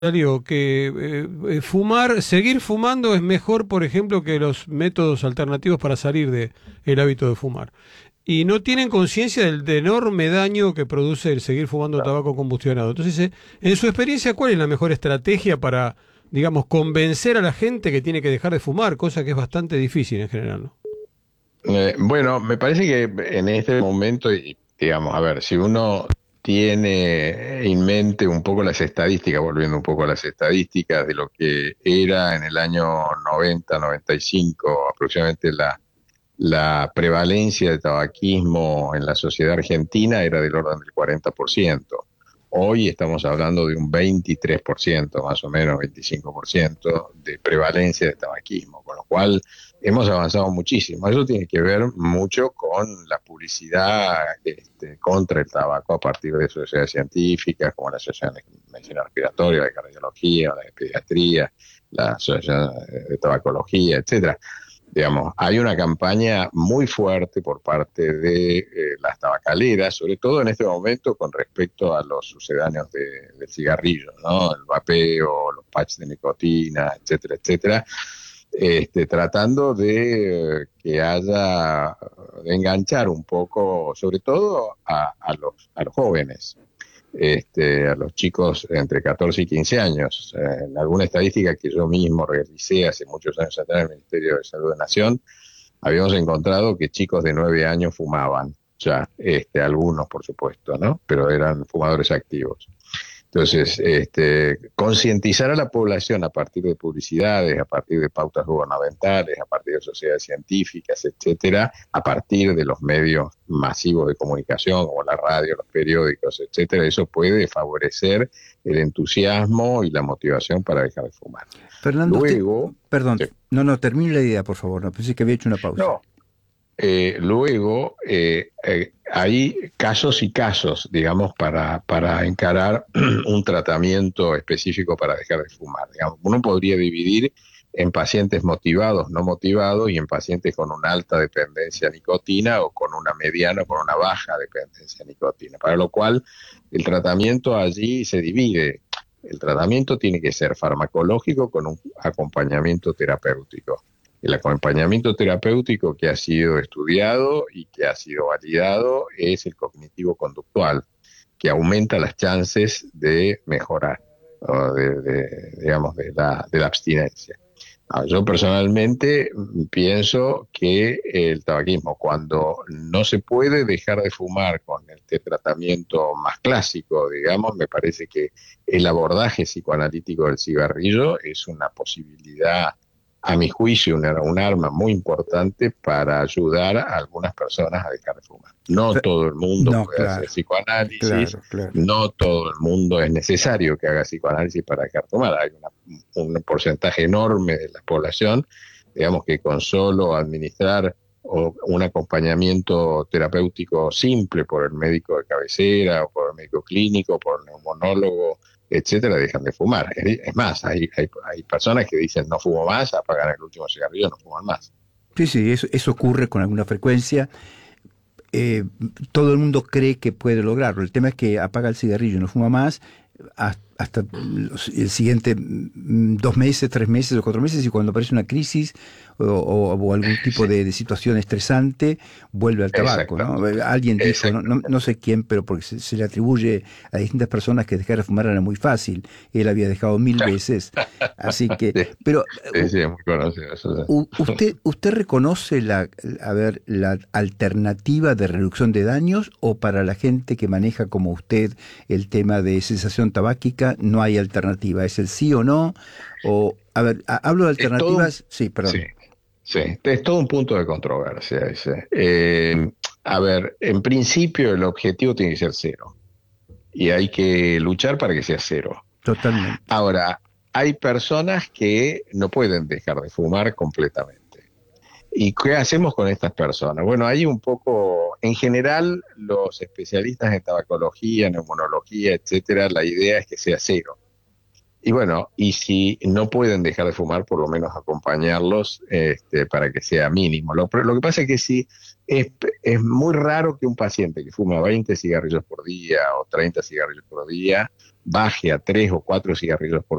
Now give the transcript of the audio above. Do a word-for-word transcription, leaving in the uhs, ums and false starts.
Darío, que eh, eh, fumar, seguir fumando es mejor, por ejemplo, que los métodos alternativos para salir de el hábito de fumar. Y no tienen conciencia del, del enorme daño que produce el seguir fumando tabaco combustionado. Entonces, eh, en su experiencia, ¿cuál es la mejor estrategia para, digamos, convencer a la gente que tiene que dejar de fumar? Cosa que es bastante difícil en general, ¿no? Eh, bueno, me parece que en este momento, y, digamos, a ver, si uno tiene en mente un poco las estadísticas, volviendo un poco a las estadísticas de lo que era en el año noventa, noventa y cinco aproximadamente la, la prevalencia de tabaquismo en la sociedad argentina era del orden del cuarenta por ciento. Hoy estamos hablando de un veintitrés por ciento, más o menos veinticinco por ciento de prevalencia de tabaquismo, con lo cual hemos avanzado muchísimo. Eso tiene que ver mucho con la publicidad este, contra el tabaco a partir de sociedades científicas, como la Asociación de Medicina Respiratoria, de Cardiología, la de Pediatría, la Asociación de Tabacología, etcétera. Digamos, hay una campaña muy fuerte por parte de eh, las tabacaleras, sobre todo en este momento con respecto a los sucedáneos de, del cigarrillo, ¿no? El vapeo, los patches de nicotina, etcétera, etcétera, este, tratando de eh, que haya, de enganchar un poco, sobre todo a, a los, a los jóvenes, este, a los chicos entre catorce y quince años. Eh, en alguna estadística que yo mismo realicé hace muchos años atrás en el Ministerio de Salud de Nación, habíamos encontrado que chicos de nueve años fumaban, ya, este, algunos por supuesto, ¿no? Pero eran fumadores activos. Entonces, este, concientizar a la población a partir de publicidades, a partir de pautas gubernamentales, a partir de sociedades científicas, etcétera, a partir de los medios masivos de comunicación, como la radio, los periódicos, etcétera, eso puede favorecer el entusiasmo y la motivación para dejar de fumar. Fernando, usted, Luego, perdón, sí, no, no, termine la idea, por favor, no pensé que había hecho una pausa. no, Eh, luego, eh, eh, hay casos y casos, digamos, para, para encarar un tratamiento específico para dejar de fumar. Digamos, uno podría dividir en pacientes motivados, no motivados, y en pacientes con una alta dependencia a nicotina o con una mediana o con una baja dependencia a nicotina, para lo cual el tratamiento allí se divide. El tratamiento tiene que ser farmacológico con un acompañamiento terapéutico. El acompañamiento terapéutico que ha sido estudiado y que ha sido validado es el cognitivo-conductual, que aumenta las chances de mejorar, o de, de, digamos, de la, de la abstinencia. Ah, yo personalmente pienso que el tabaquismo, cuando no se puede dejar de fumar con este tratamiento más clásico, digamos, me parece que el abordaje psicoanalítico del cigarrillo es una posibilidad, a mi juicio, una, un arma muy importante para ayudar a algunas personas a dejar de fumar. No Fe- todo el mundo No, puede hacer claro, psicoanálisis, claro, claro. no todo el mundo es necesario que haga psicoanálisis para dejar de fumar. Hay una, un porcentaje enorme de la población, digamos, que con solo administrar o un acompañamiento terapéutico simple por el médico de cabecera o por el médico clínico, por el neumonólogo, etcétera, dejan de fumar. Es más, hay, hay, hay personas que dicen no fumo más, apagan el último cigarrillo, no fuman más. Sí, sí, eso, eso ocurre con alguna frecuencia. Eh, Todo el mundo cree que puede lograrlo. El tema es que apaga el cigarrillo y no fuma más hasta los, el siguiente mm, dos meses, tres meses o cuatro meses, y cuando aparece una crisis o, o- o algún tipo Sí, de, de situación estresante, vuelve al tabaco, ¿no? exactamente, Eh, Alguien dijo, no, no, exactamente. no sé quién, pero porque se, se le atribuye a distintas personas que dejar de fumar era muy fácil. Él había dejado mil veces. Así que, Sí, pero sí, sí, es muy conocido eso. U- ¿Usted, usted reconoce la, a ver, la alternativa de reducción de daños, o para la gente que maneja como usted el tema de cesación tabáquica no hay alternativa? ¿Es el sí o no? O, a ver, a- hablo de Es todo un, alternativas, sí, sí, perdón. sí, es todo un punto de controversia ese. Eh, a ver, en principio el objetivo tiene que ser cero y hay que luchar para que sea cero. Totalmente. Ahora, hay personas que no pueden dejar de fumar completamente. ¿Y qué hacemos con estas personas? Bueno, hay un poco, en general, los especialistas en tabacología, neumonología, etcétera, la idea es que sea cero. Y bueno, y si no pueden dejar de fumar, por lo menos acompañarlos este, para que sea mínimo. Lo, lo que pasa es que sí, es, es muy raro que un paciente que fuma veinte cigarrillos por día o treinta cigarrillos por día baje a tres o cuatro cigarrillos por